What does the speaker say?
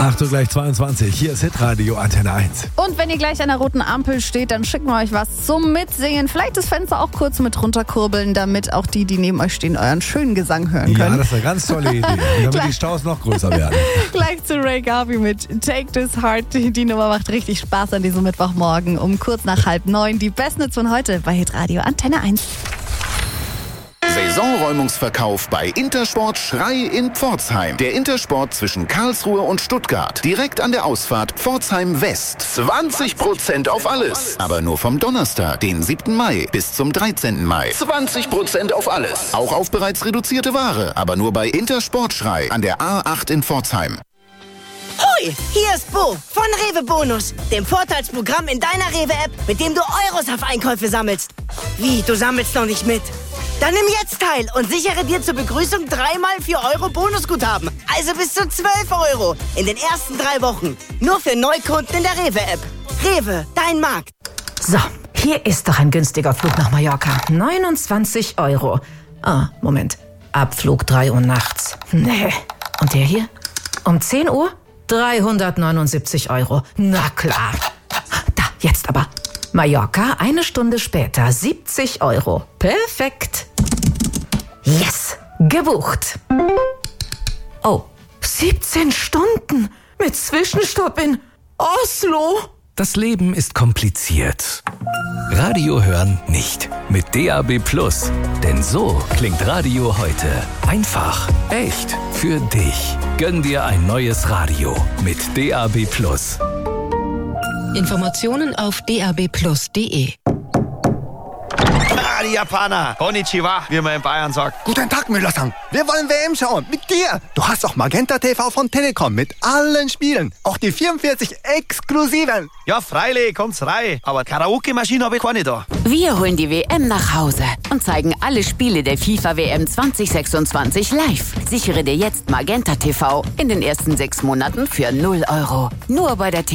8 Uhr gleich 22, hier ist Hitradio Antenne 1. Und wenn ihr gleich an der roten Ampel steht, dann schicken wir euch was zum Mitsingen. Vielleicht das Fenster auch kurz mit runterkurbeln, damit auch die neben euch stehen, euren schönen Gesang hören können. Ja, das ist eine ganz tolle Idee. Und damit die Staus noch größer werden. Gleich zu Ray Garvey mit Take This Heart. Die Nummer macht richtig Spaß an diesem Mittwochmorgen um kurz nach 8:30. Die besten Hits von heute bei Hitradio Antenne 1. Saisonräumungsverkauf bei Intersport Schrei in Pforzheim. Der Intersport zwischen Karlsruhe und Stuttgart. Direkt an der Ausfahrt Pforzheim West. 20% auf alles. Aber nur vom Donnerstag, den 7. Mai bis zum 13. Mai. 20% auf alles. Auch auf bereits reduzierte Ware. Aber nur bei Intersport Schrei an der A8 in Pforzheim. Hoi, hier ist Bo von Rewe Bonus, dem Vorteilsprogramm in deiner Rewe-App, mit dem du Euros auf Einkäufe sammelst. Wie, du sammelst noch nicht mit? Dann nimm jetzt teil und sichere dir zur Begrüßung 3x 4 Euro Bonusguthaben. Also bis zu 12 Euro in den ersten 3 Wochen. Nur für Neukunden in der Rewe-App. Rewe, dein Markt. So, hier ist doch ein günstiger Flug nach Mallorca. 29 Euro. Ah, Moment. Abflug 3 Uhr nachts. Nee. Und der hier? Um 10 Uhr? 379 Euro. Na klar. Da, jetzt aber. Mallorca, 1 Stunde später, 70 Euro. Perfekt. Yes, gebucht. Oh, 17 Stunden mit Zwischenstopp in Oslo. Das Leben ist kompliziert. Radio hören nicht. Mit DAB+. Denn so klingt Radio heute. Einfach, echt, für dich. Gönn dir ein neues Radio mit DAB+. Informationen auf dabplus.de. Die Japaner. Konnichiwa, wie man in Bayern sagt. Guten Tag, Müller-san. Wir wollen WM schauen. Mit dir. Du hast doch Magenta TV von Telekom mit allen Spielen. Auch die 44 exklusiven. Ja, freilich, kommt's rein. Aber Karaoke-Maschine habe ich keine da. Wir holen die WM nach Hause und zeigen alle Spiele der FIFA-WM 2026 live. Sichere dir jetzt Magenta TV in den ersten 6 Monaten für 0 Euro. Nur bei der